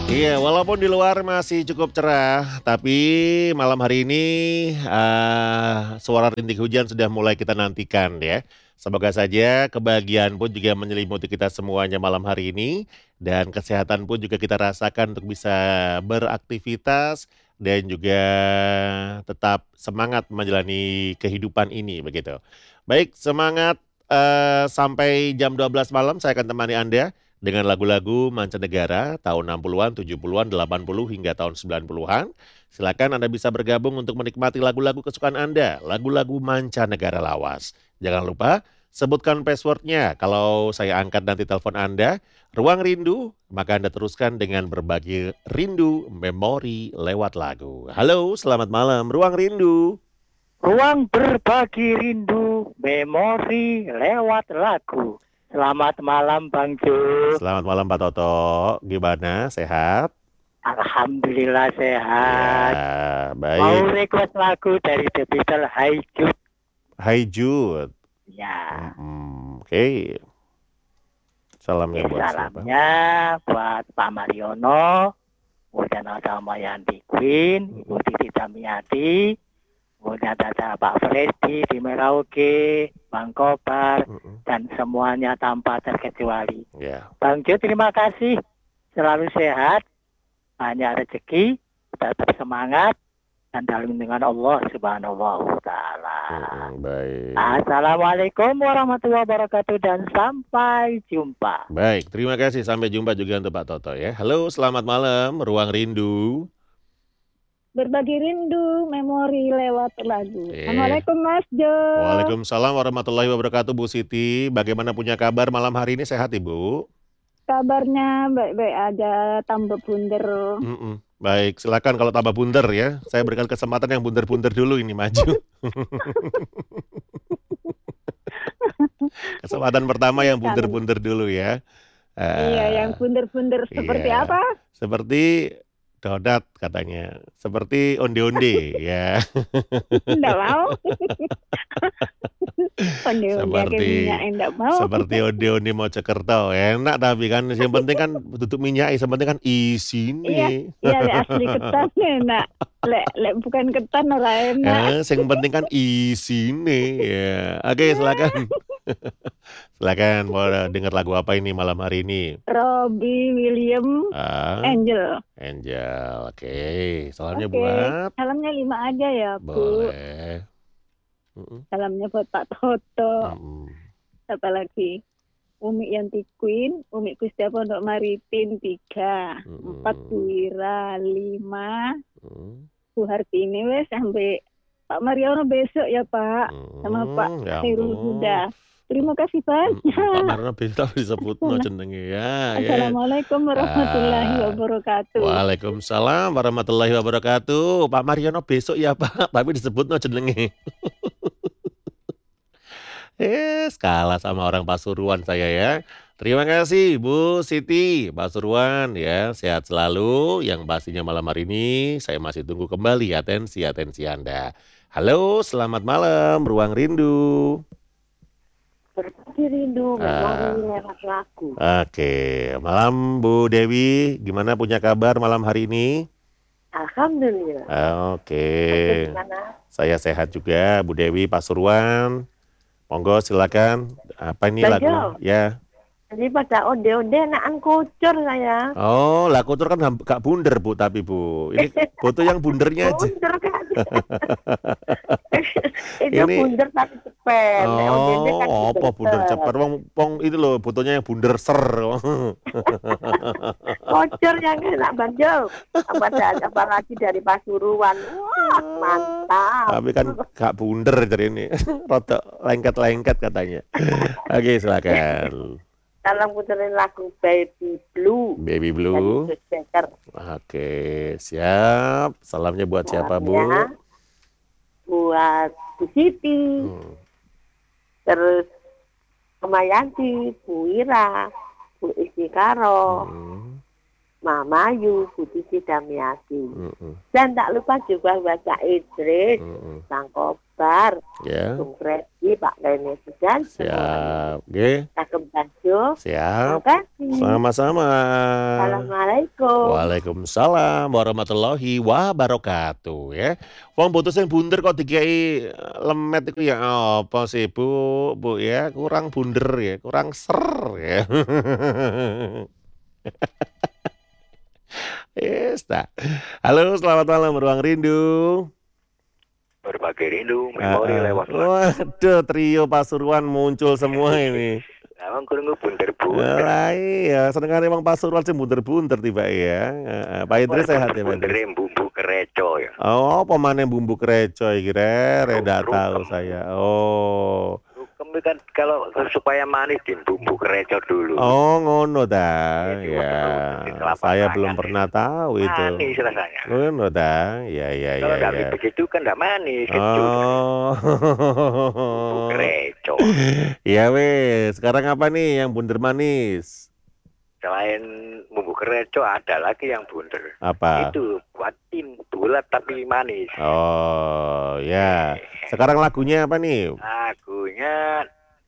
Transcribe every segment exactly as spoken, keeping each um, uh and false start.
Iya, walaupun di luar masih cukup cerah, tapi malam hari ini, eee, suara rintik hujan sudah mulai kita nantikan ya. Semoga saja kebahagiaan pun juga menyelimuti kita semuanya malam hari ini, dan kesehatan pun juga kita rasakan untuk bisa beraktivitas dan juga tetap semangat menjalani kehidupan ini, begitu. Baik, semangat, eee, sampai jam dua belas malam saya akan temani Anda dengan lagu-lagu mancanegara tahun enam puluhan, tujuh puluhan, delapan puluh hingga tahun sembilan puluhan. Silakan Anda bisa bergabung untuk menikmati lagu-lagu kesukaan Anda, lagu-lagu mancanegara lawas. Jangan lupa sebutkan password-nya kalau saya angkat nanti telepon Anda, Ruang Rindu, maka Anda teruskan dengan berbagi rindu memori lewat lagu. Halo, selamat malam Ruang Rindu. Ruang berbagi rindu, memori lewat lagu. Selamat malam Bang Jo. Selamat malam Pak Toto, gimana, sehat? Alhamdulillah sehat. Ya, Mau baik. request lagu dari The Beatles, Hi Jude. Hai Jude. Ya, Mhm, oke. Salamnya eh, buat siapa? salamnya buat Pak Mariono, kemudian ada Mayanti Queen, Ibu Titi Damiati, kemudian ada Pak Freddy di Merauke, Bang Kobar, Mhm, dan semuanya tanpa terkecuali. ya. Bang Jo, terima kasih. Selalu sehat, banyak rezeki, tetap semangat, dan dalam lindungan Allah Subhanahu wa Ta'ala. Mhm, baik. Assalamualaikum warahmatullahi wabarakatuh, dan sampai jumpa. Baik, terima kasih. Sampai jumpa juga untuk Pak Toto ya. Halo, selamat malam, Ruang Rindu. Berbagi rindu, memori lewat lagu. Eh, Assalamualaikum Mas Jo. Waalaikumsalam warahmatullahi wabarakatuh Bu Siti. Bagaimana punya kabar malam hari ini, sehat Ibu? Kabarnya baik-baik aja, tambah bunder. Mhm, baik, silakan kalau tambah bunder ya. Saya berikan kesempatan yang bunder-bunder dulu ini maju. Kesempatan pertama yang Kan, bunder-bunder dulu ya. iya yang Eee, bunder-bunder seperti iya, apa? seperti donat katanya, seperti onde-onde ya, Enggak mau. Onde-onde pakai minyak, seperti enggak mau. seperti onde-onde Mojokerto, enak tapi kan yang penting kan tutup minyak, yang penting kan Iya, isine. iya lek asli ketan enak. Lek lek bukan ketan ora enak. Eh, yang penting kan isine ya. Oke, silakan. Silakan mau dengar lagu apa ini malam hari ini? Robbie William Ah, Angel. Angel, oke. Salamnya Oke, buat? salamnya lima aja ya, Bu. Boleh. Mhm, Salamnya buat Pak Toto. mhm, Apa lagi? Umi Yanti Queen, Umi Kustia Pondok Maritim tiga, empat mhm, Wira lima, mhm, Bu Hartini wes sampai Pak Mariono besok ya Pak, sama Pak mhm, ya Khairul ampun. Huda. Terima kasih Mhm, Pak banyak. Marno bisa disebutno jenenge ya, ya. Assalamualaikum warahmatullahi Ah, wabarakatuh. Waalaikumsalam warahmatullahi wabarakatuh. Pak Mariono besok ya Pak, tapi disebutno jenenge. Eh, kalah sama orang Pasuruan saya ya. Terima kasih Bu Siti, Pasuruan ya, sehat selalu. Yang pastinya malam hari ini saya masih tunggu kembali atensi-atensi Anda. Halo, selamat malam, Ruang Rindu. Berbagi rindu, memori Ah, lewat lagu. oke, malam Bu Dewi, gimana punya kabar malam hari ini? Alhamdulillah. Ah, Oke, Masuk gimana? saya sehat juga, Bu Dewi Pasuruan. Monggo silakan. Apa ini Bang lagu? Jo, Ya. jadi pada onde-onde enakan kucur saya. Oh, lah kotor kan ham- gak bunder Bu, tapi Bu. Ini foto yang bundernya aja. Bunder kan. Itu Ini bunder tapi cepet. Nek onde-onde kan oh, bunder apa bunder cepat? cepet. Wong pong itu loh, fotonya yang bunder ser. Kucur yang enak Bang Jo. Apa, apalagi dari Pasuruan. Wah, mantap. Tapi kan gak bunder dari ini. Rada lengket-lengket katanya. Oke, silakan. Dalam puterin lagu Baby Blue Baby dari Blue. Josh Becker. Oke, siap. Salamnya buat siapa, Salamnya Bu? buat Bu Siti, Hmm. terus Kemayanti, Bu Ira, Bu Istikaro, Hmm. Mama Yu, Budi Sidamiati. Mm-mm. Dan tak lupa juga baca Idris, Mm-mm. Bang Kobar, Ya, Bung Freddy, Pak Leni dan semuanya. siap. Oke, Cakep Banjo. siap. Terima kasih. Sama-sama. Assalamualaikum. Waalaikumsalam warahmatullahi wabarakatuh ya. Wong putus yang bunder kok dikai lemet itu ya apa sih Bu? Bu ya, kurang bunder ya, kurang ser ya. Yes, nah. Halo, selamat malam Ruang Rindu. Berbagi rindu, Ah, memori ah. lewat lagu. Waduh, trio Pasuruan muncul semua ini. Emang kurang bunder-bunder. Lah iya, senengane Wong Pasuruan sing bunder-bunder tiba ya. Heeh, Pak Idris sehat ya, Pak Idris? Bunderin bumbu kereco ya. Oh, apa maneh bumbu kreco iki, Re? Re ndak Rukem. tahu saya. Oh. Rukem kan kalau supaya manis din bumbu kereco dulu. Oh, ngono ta. Jadi Ya. water-water kelapa Saya tangan belum ya. pernah tahu itu. Manis rasanya. Ngono ta. Ya ya Kalau ya nggak ya. begitu kan nggak manis, kecut. Oh. Bumbu kereco. Ya wes, sekarang apa nih yang bunder manis? Selain bumbu kereco ada lagi yang bunder. Apa? Itu buatin bulat tapi manis. Oh, ya. Sekarang lagunya apa nih? Lagunya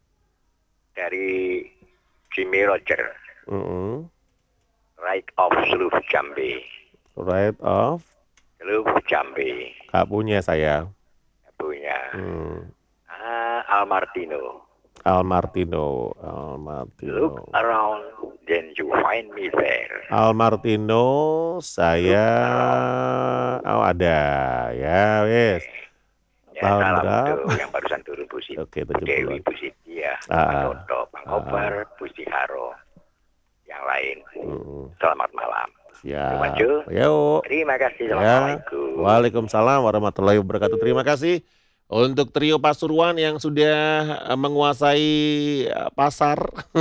dari Jimmy Roger, Mm-mm. Right of Seluruh Jambi. Right off. Seluruh Jambi Gak punya saya. punya. Hmm. Ah, Al Martino. Al Martino. Al Look Martino. around, then you find me there. Al Martino, saya. Oh ada. Ya wes. Ya, Tahun salam berapa? tuh yang barusan turun Bu Siti. Oke, Bu Dewi, tujuh puluh. Bu Sitia, Ah, Pak ah. Toto, Bang Kobar, Bu Haro, yang lain. Hmm. Selamat malam. Siap. Maju. Yuk. Terima kasih. Ya. Assalamualaikum. Waalaikumsalam warahmatullahi wabarakatuh. Terima kasih untuk trio Pasuruan yang sudah eh, menguasai eh, pasar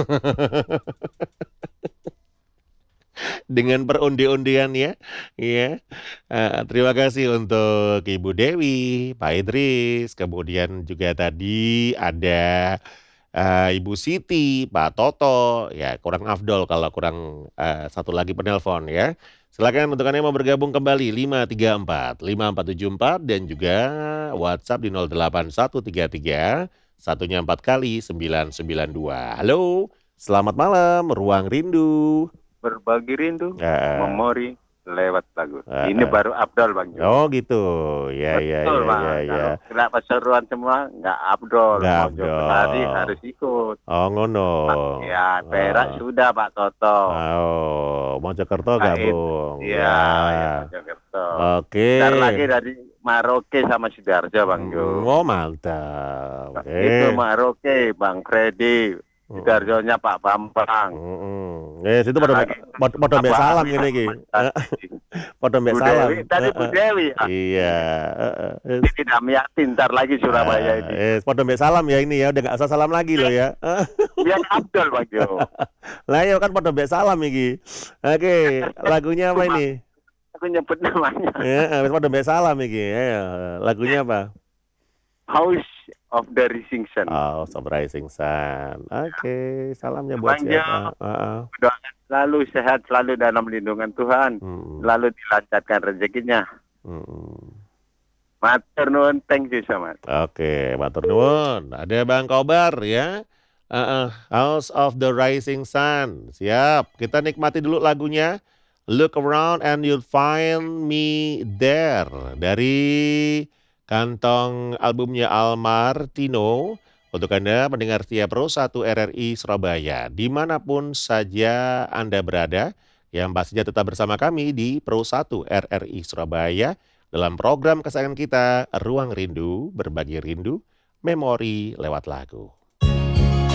dengan peronde-ondean ya. Iya. Eh, terima kasih untuk Ibu Dewi, Pak Idris, kemudian juga tadi ada eh, Ibu Siti, Pak Toto, ya kurang afdol kalau kurang eh, satu lagi penelpon ya. Silakan untuk Anda yang mau bergabung kembali lima tiga empat lima empat tujuh empat dan juga WhatsApp di nol delapan satu tiga tiga satunya empat kali sembilan sembilan dua. Halo, selamat malam Ruang Rindu. Berbagi rindu, Ya. memori lewat lagu. Ah, Ini ah. baru Abdul Bang Jo. Oh gitu, ya ya Betul ya Bang. ya ya. Kalau kena Pasuruan semua nggak Abdul. Nggak Bang Jo. Abdul. Tadi harus ikut. Oh ngono. Ya, Perak Oh. sudah Pak Toto. Oh, Mojokerto Pak Id. gabung. Iya, ya, Mojokerto. Oke. Ntar lagi dari Maroke sama Sidarjo Bang Jo. Oh mantap. Oke. Itu Maroke, Bang Freddy. Sidarjonya Pak Bambang. Mm-mm. Eh, situ pada Lagi- pada pada mbek Apa? salam gini iki. Pada mbek Bu salam. Dewi, tadi Bu Heeh. Dewi. Ah, Iya, heeh. Ini tidak miyatin ntar lagi Surabaya Ah, ini. Eh, pada mbek salam ya ini ya, udah gak usah salam lagi loh ya. Biar Abdul Bang Jo. Lah ya kan pada mbek salam iki. Oke, lagunya apa ini? Aku nyebut namanya. Ya, pada mbek salam iki. Ayo, lagunya apa? House of the Rising Sun. Oh, Sob Rising Sun. Oke, salamnya buat Bang siapa? Heeh. Doakan selalu sehat, selalu dalam lindungan Tuhan. Mm-mm. Lalu dilancarkan rezekinya. Mm-mm. Matur nuwun, thank you so much. Oke, matur nuwun. Ada Bang Kobar ya. Heeh, House of the Rising Sun. Siap. Kita nikmati dulu lagunya. Look around and you'll find me there. Dari kantong albumnya Al Martino. Untuk Anda pendengar setia Pro satu R R I Surabaya. Dimanapun saja Anda berada. Yang pastinya tetap bersama kami di Pro satu R R I Surabaya. Dalam program kesayangan kita, Ruang Rindu, berbagi rindu, memori lewat lagu.